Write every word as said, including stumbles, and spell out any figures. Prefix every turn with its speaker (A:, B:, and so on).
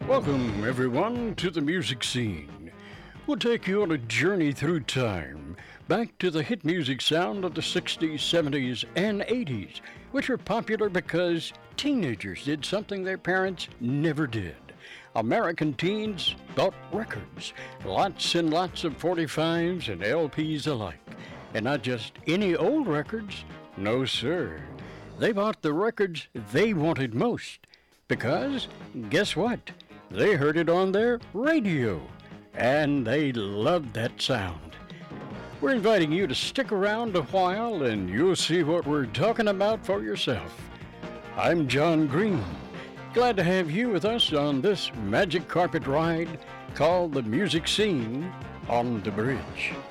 A: Welcome, everyone, to the music scene. We'll take you on a journey through time, back to the hit music sound of the sixties, seventies, and eighties, which were popular because teenagers did something their parents never did. American teens bought records, lots and lots of forty-fives and L Ps alike. And not just any old records, no sir. They bought the records they wanted most. Because, guess what? They heard it on their radio, and they loved that sound. We're inviting you to stick around a while, and you'll see what we're talking about for yourself. I'm John Green. Glad to have you with us on this magic carpet ride called The Music Scene on the Bridge.